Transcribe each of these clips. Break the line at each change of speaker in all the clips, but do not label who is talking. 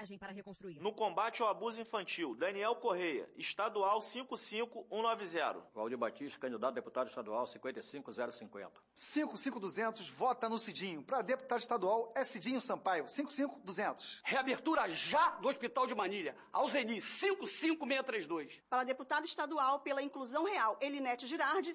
coragem para reconstruir.
No combate ao abuso infantil, Daniel Correia, estadual 55190.
Valdir Batista, candidato a deputado estadual 55050.
55200, vota no Cidinho. Para deputado estadual é Cidinho Sampaio, 55200.
Reabertura já do Hospital de Manilha, Alzeni 55632.
Para deputado estadual pela Inclusão Real, Elinete Girardi,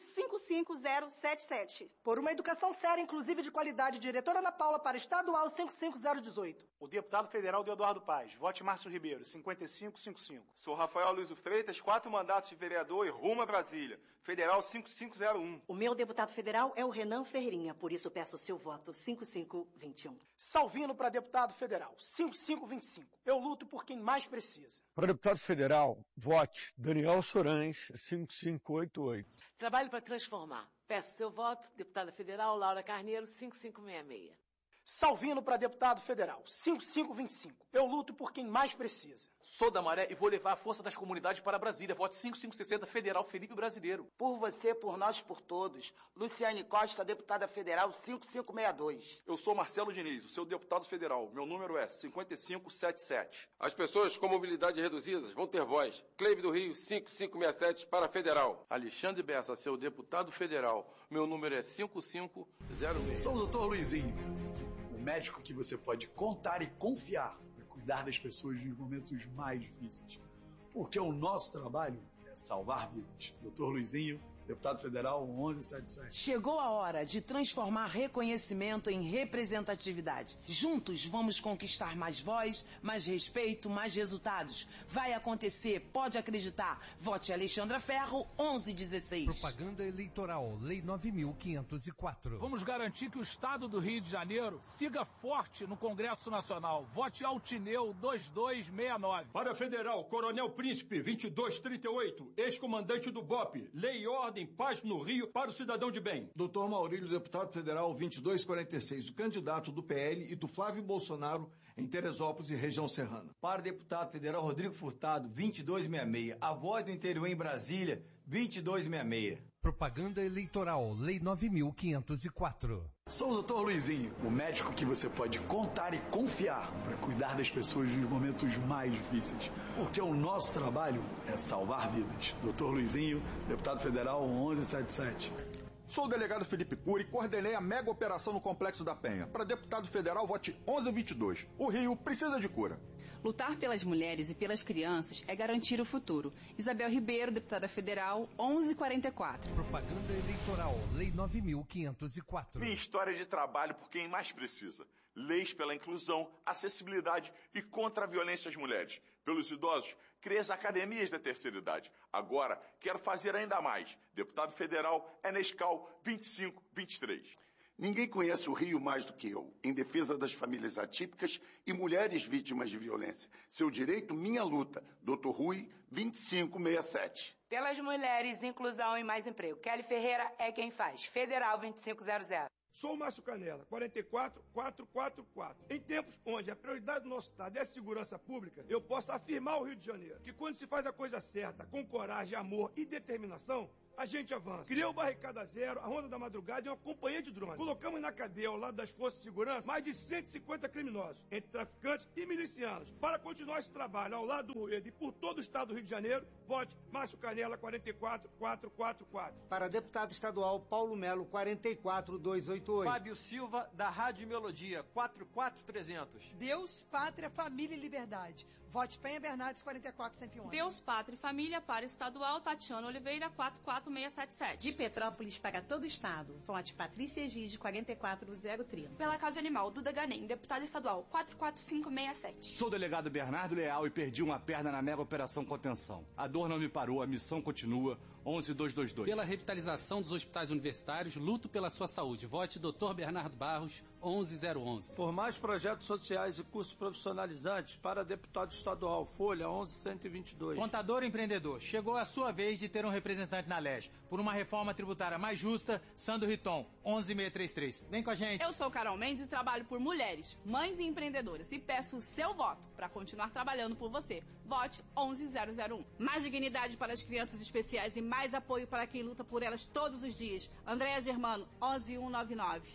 55077.
Por uma educação séria, inclusive de qualidade, diretora Ana Paula para estadual 55018.
O deputado federal do Eduardo Paz, vote Márcio Ribeiro, 5555.
Sou Rafael Luiz Freitas, 4 mandatos de vereador e rumo a Brasília, federal 5501.
O meu deputado federal é o Renan Ferreirinha, por isso peço o seu voto, 5521.
Salvino para deputado federal, 5525. Eu luto por quem mais precisa.
Para deputado federal, vote Daniel Sorães, 5588.
Trabalho para transformar. Peço seu voto, deputada federal Laura Carneiro, 5566.
Salvino para deputado federal, 5525. Eu luto por quem mais precisa.
Sou da Maré e vou levar a força das comunidades para Brasília. Vote 5560, Federal Felipe Brasileiro.
Por você, por nós, por todos. Luciane Costa, deputada federal, 5562.
Eu sou Marcelo Diniz, o seu deputado federal. Meu número é 5577.
As pessoas com mobilidade reduzida vão ter voz. Cleibe do Rio, 5567 para federal.
Alexandre Bessa, seu deputado federal. Meu número é 5506.
Sou o Dr. Luizinho, o médico que você pode contar e confiar para cuidar das pessoas nos momentos mais difíceis. Porque o nosso trabalho é salvar vidas. Dr. Luizinho, deputado federal 1177.
Chegou a hora de transformar reconhecimento em representatividade. Juntos vamos conquistar mais voz, mais respeito, mais resultados. Vai acontecer, pode acreditar. Vote Alexandra Ferro, 1116.
Propaganda eleitoral, Lei 9.504.
Vamos garantir que o Estado do Rio de Janeiro siga forte no Congresso Nacional. Vote Altineu 2269.
Para Federal, Coronel Príncipe 2238, ex-comandante do BOP. Lei e ordem, paz no Rio para o cidadão de bem.
Dr. Maurílio, deputado federal 2246, o candidato do PL e do Flávio Bolsonaro em Teresópolis e região serrana.
Para deputado federal Rodrigo Furtado, 2266, a voz do interior em Brasília, 2266.
Propaganda eleitoral, Lei 9.504.
Sou o Dr. Luizinho, o médico que você pode contar e confiar para cuidar das pessoas nos momentos mais difíceis. Porque o nosso trabalho é salvar vidas. Dr. Luizinho, deputado federal 1177.
Sou o delegado Felipe Cury e coordenei a mega operação no Complexo da Penha. Para deputado federal, vote 1122. O Rio precisa de cura.
Lutar pelas mulheres e pelas crianças é garantir o futuro. Isabel Ribeiro, deputada federal, 1144.
Propaganda eleitoral, Lei 9.504.
Minha história de trabalho por quem mais precisa. Leis pela inclusão, acessibilidade e contra a violência às mulheres. Pelos idosos, criei as academias da terceira idade. Agora, quero fazer ainda mais. Deputado federal, Enescal 2523.
Ninguém conhece o Rio mais do que eu, em defesa das famílias atípicas e mulheres vítimas de violência. Seu direito, minha luta. Dr. Rui, 2567.
Pelas mulheres, inclusão e mais emprego. Kelly Ferreira é quem faz. Federal 2500.
Sou o Márcio Canela, 44444. Em tempos onde a prioridade do nosso Estado é a segurança pública, eu posso afirmar ao Rio de Janeiro que quando se faz a coisa certa, com coragem, amor e determinação, a gente avança. Criou o Barricada Zero, a Ronda da Madrugada e uma companhia de drones. Colocamos na cadeia, ao lado das forças de segurança, mais de 150 criminosos, entre traficantes e milicianos. Para continuar esse trabalho ao lado do Rueda e por todo o estado do Rio de Janeiro, vote Márcio Canela, 44444.
Para deputado estadual, Paulo Melo, 44288.
Fábio Silva, da Rádio Melodia, 44300.
Deus, Pátria, Família e Liberdade. Vote Penha Bernardes, 44111.
Deus, Pátria e Família, para estadual, Tatiana Oliveira, 44677.
De Petrópolis para todo o estado, vote Patrícia Egide, 44030.
Pela Causa Animal, Duda Ganem, deputada estadual, 44567.
Sou o delegado Bernardo Leal e perdi uma perna na mega operação contenção. A dor não me parou, a missão continua, 11222.
Pela revitalização dos hospitais universitários, luto pela sua saúde. Vote Dr. Bernardo Barros, 11011.
Por mais projetos sociais e cursos profissionalizantes para deputado estadual, Folha 11122.
Contador empreendedor, chegou a sua vez de ter um representante na LERJ. Por uma reforma tributária mais justa, Sandro Riton, 11633. Vem com a gente.
Eu sou Carol Mendes e trabalho por mulheres, mães e empreendedoras. E peço o seu voto para continuar trabalhando por você. Vote 11001.
Mais dignidade para as crianças especiais e mais apoio para quem luta por elas todos os dias. Andréa Germano, 11199.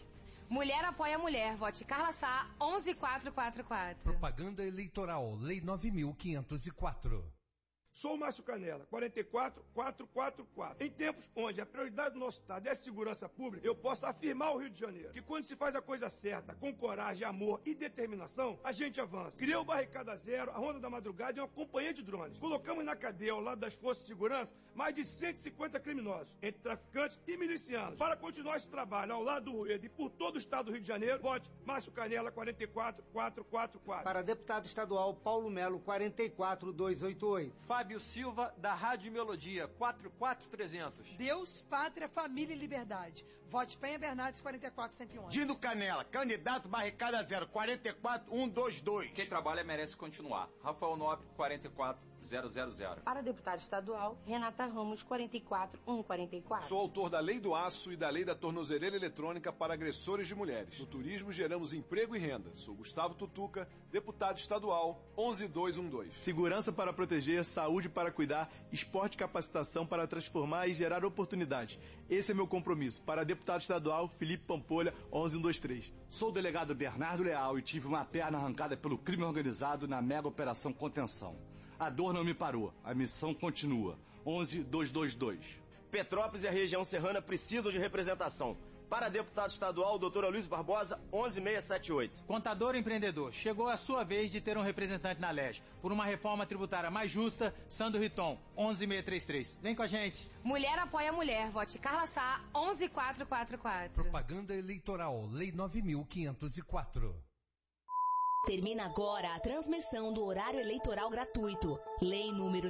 Mulher apoia mulher. Vote Carla Sá, 11444.
Propaganda eleitoral, Lei 9.504.
Sou o Márcio Canela, 44444. Em tempos onde a prioridade do nosso Estado é a segurança pública, eu posso afirmar ao Rio de Janeiro que quando se faz a coisa certa, com coragem, amor e determinação, a gente avança. Criou o Barricada Zero, a Ronda da Madrugada e uma companhia de drones. Colocamos na cadeia, ao lado das forças de segurança, mais de 150 criminosos, entre traficantes e milicianos. Para continuar esse trabalho ao lado do Rueda e por todo o Estado do Rio de Janeiro, vote Márcio Canela, 44444.
Para deputado estadual, Paulo Melo, 44288.
Fábio Silva, da Rádio Melodia, 44300.
Deus, Pátria, Família e Liberdade. Vote Penha Bernardes, 44111.
Dino Canela, candidato Barricada Zero, 44122.
Quem trabalha merece continuar. Rafael Nobre, 44000.
Para deputado estadual, Renata Ramos, 44144.
Sou autor da Lei do Aço e da Lei da Tornozeleira Eletrônica para agressores de mulheres. No turismo geramos emprego e renda. Sou Gustavo Tutuca, deputado estadual, 11212.
Segurança para proteger, saúde para cuidar, esporte e capacitação para transformar e gerar oportunidades. Esse é meu compromisso. Para deputado estadual, Felipe Pampolha, 11123.
Sou o delegado Bernardo Leal e tive uma perna arrancada pelo crime organizado na mega operação Contenção. A dor não me parou, a missão continua. 11222.
Petrópolis e a região serrana precisam de representação. Para deputado estadual, doutora Luiz Barbosa, 11678.
Contador empreendedor, chegou a sua vez de ter um representante na LEG. Por uma reforma tributária mais justa, Sandro Riton, 11633. Vem com a gente.
Mulher apoia mulher. Vote Carla Sá, 11444.
Propaganda eleitoral, Lei 9.504.
Termina agora a transmissão do horário eleitoral gratuito. Lei número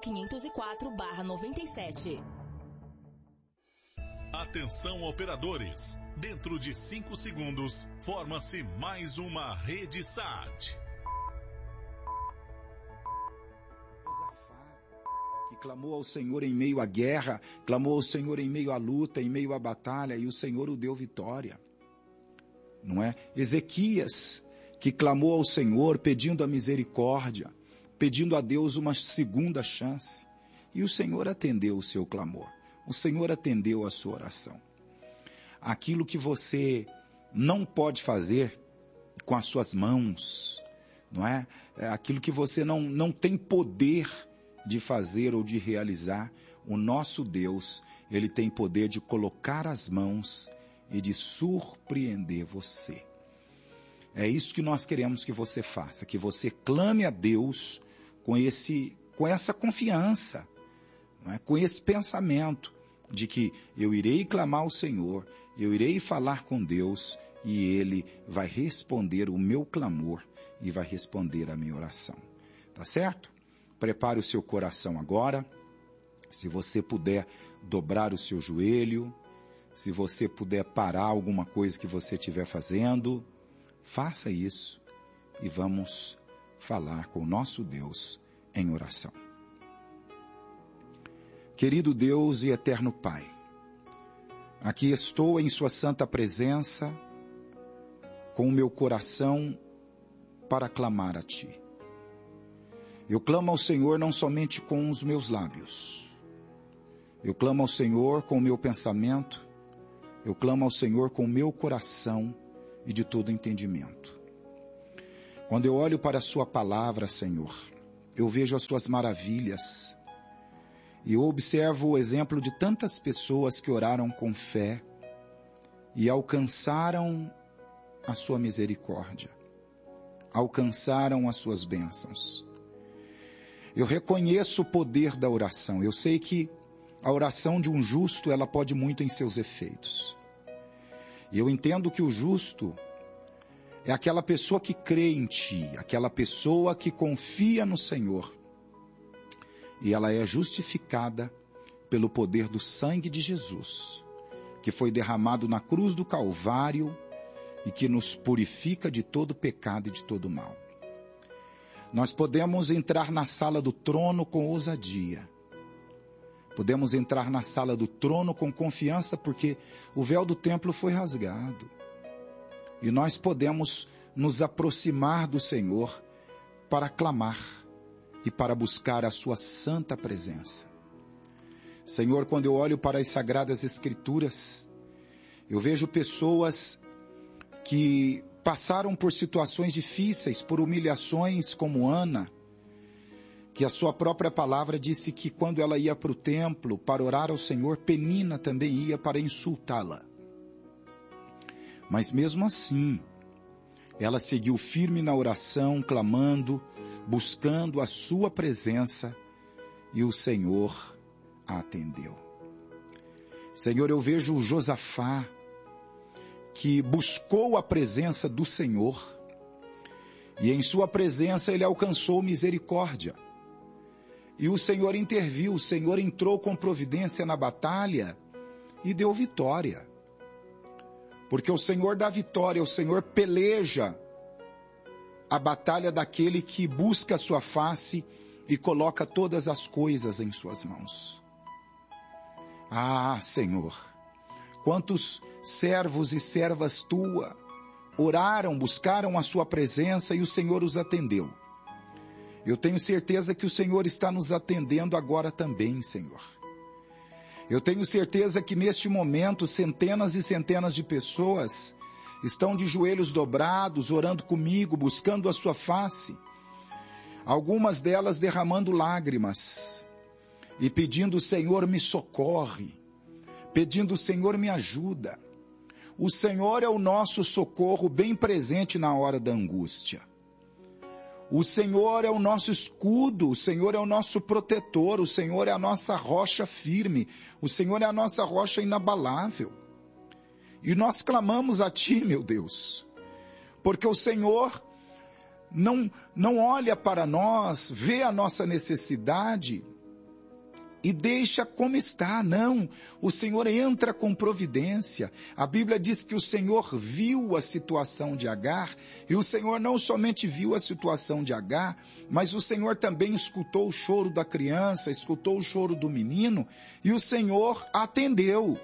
9.504/97.
Atenção, operadores. Dentro de 5 segundos, forma-se mais uma rede SAT.
Que clamou ao Senhor em meio à guerra, clamou ao Senhor em meio à luta, em meio à batalha, e o Senhor o deu vitória. Não é? Ezequias, que clamou ao Senhor pedindo a misericórdia, pedindo a Deus uma segunda chance, e o Senhor atendeu o seu clamor. O Senhor atendeu a sua oração. Aquilo que você não pode fazer com as suas mãos, não é? Aquilo que você não tem poder de fazer ou de realizar, o nosso Deus, Ele tem poder de colocar as mãos e de surpreender você. É isso que nós queremos que você faça, que você clame a Deus com essa confiança, não é? Com esse pensamento de que eu irei clamar ao Senhor, eu irei falar com Deus e Ele vai responder o meu clamor e vai responder a minha oração. Tá certo? Prepare o seu coração agora. Se você puder dobrar o seu joelho, se você puder parar alguma coisa que você estiver fazendo, faça isso e vamos falar com o nosso Deus em oração. Querido Deus e eterno Pai, aqui estou em sua santa presença, com o meu coração para clamar a Ti. Eu clamo ao Senhor não somente com os meus lábios, eu clamo ao Senhor com o meu pensamento, eu clamo ao Senhor com o meu coração e de todo entendimento. Quando eu olho para a sua palavra, Senhor, eu vejo as suas maravilhas, e eu observo o exemplo de tantas pessoas que oraram com fé e alcançaram a sua misericórdia, alcançaram as suas bênçãos. Eu reconheço o poder da oração. Eu sei que a oração de um justo, ela pode muito em seus efeitos. E eu entendo que o justo é aquela pessoa que crê em Ti, aquela pessoa que confia no Senhor. E ela é justificada pelo poder do sangue de Jesus, que foi derramado na cruz do Calvário e que nos purifica de todo pecado e de todo mal. Nós podemos entrar na sala do trono com ousadia. Podemos entrar na sala do trono com confiança, porque o véu do templo foi rasgado. E nós podemos nos aproximar do Senhor para clamar e para buscar a sua santa presença. Senhor, quando eu olho para as Sagradas Escrituras, eu vejo pessoas que passaram por situações difíceis, por humilhações, como Ana, que a sua própria palavra disse que quando ela ia para o templo para orar ao Senhor, Penina também ia para insultá-la. Mas mesmo assim, ela seguiu firme na oração, clamando, buscando a sua presença, e o Senhor a atendeu. Senhor, eu vejo o Josafá, que buscou a presença do Senhor, e em sua presença ele alcançou misericórdia. E o Senhor interviu, o Senhor entrou com providência na batalha e deu vitória. Porque o Senhor dá vitória, o Senhor peleja a batalha daquele que busca a sua face e coloca todas as coisas em suas mãos. Ah, Senhor, quantos servos e servas tua oraram, buscaram a sua presença e o Senhor os atendeu. Eu tenho certeza que o Senhor está nos atendendo agora também, Senhor. Eu tenho certeza que neste momento centenas e centenas de pessoas estão de joelhos dobrados, orando comigo, buscando a sua face. Algumas delas derramando lágrimas e pedindo: Senhor, me socorre, pedindo: Senhor, me ajuda. O Senhor é o nosso socorro bem presente na hora da angústia. O Senhor é o nosso escudo, o Senhor é o nosso protetor, o Senhor é a nossa rocha firme, o Senhor é a nossa rocha inabalável. E nós clamamos a Ti, meu Deus, porque o Senhor não olha para nós, vê a nossa necessidade e deixa como está, não. O Senhor entra com providência. A Bíblia diz que o Senhor viu a situação de Agar, e o Senhor não somente viu a situação de Agar, mas o Senhor também escutou o choro da criança, escutou o choro do menino, e o Senhor atendeu.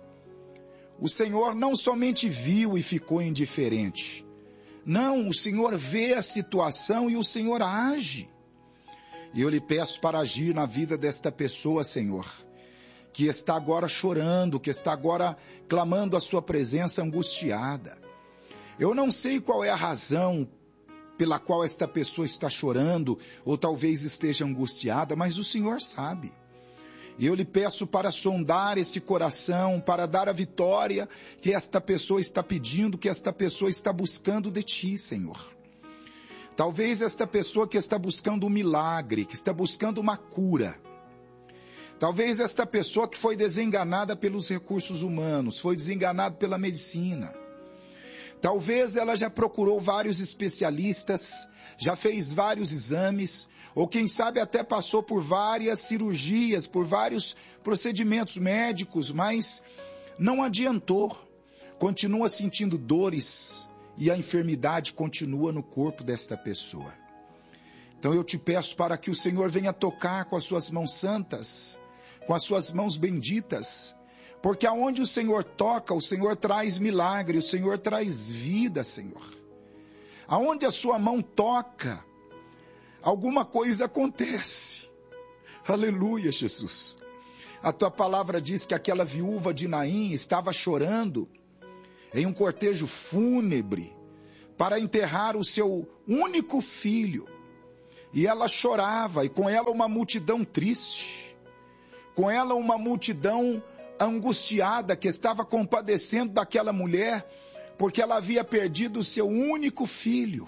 O Senhor não somente viu e ficou indiferente. Não, o Senhor vê a situação e o Senhor age. E eu lhe peço para agir na vida desta pessoa, Senhor, que está agora chorando, que está agora clamando a sua presença angustiada. Eu não sei qual é a razão pela qual esta pessoa está chorando, ou talvez esteja angustiada, mas o Senhor sabe. E eu lhe peço para sondar esse coração, para dar a vitória que esta pessoa está pedindo, que esta pessoa está buscando de Ti, Senhor. Talvez esta pessoa que está buscando um milagre, que está buscando uma cura. Talvez esta pessoa que foi desenganada pelos recursos humanos, foi desenganada pela medicina. Talvez ela já procurou vários especialistas, já fez vários exames, ou quem sabe até passou por várias cirurgias, por vários procedimentos médicos, mas não adiantou. Continua sentindo dores, e a enfermidade continua no corpo desta pessoa. Então eu te peço para que o Senhor venha tocar com as suas mãos santas, com as suas mãos benditas, porque aonde o Senhor toca, o Senhor traz milagre, o Senhor traz vida, Senhor. Aonde a sua mão toca, alguma coisa acontece. Aleluia, Jesus. A tua palavra diz que aquela viúva de Naim estava chorando em um cortejo fúnebre para enterrar o seu único filho. E ela chorava, e com ela uma multidão triste, com ela uma multidão angustiada que estava compadecendo daquela mulher, porque ela havia perdido o seu único filho.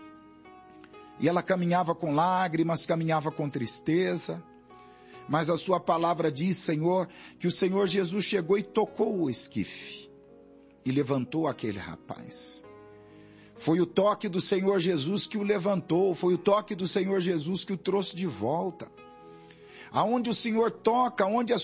E ela caminhava com lágrimas, caminhava com tristeza, mas a sua palavra diz, Senhor, que o Senhor Jesus chegou e tocou o esquife e levantou aquele rapaz. Foi o toque do Senhor Jesus que o levantou, foi o toque do Senhor Jesus que o trouxe de volta. Aonde o Senhor toca, onde a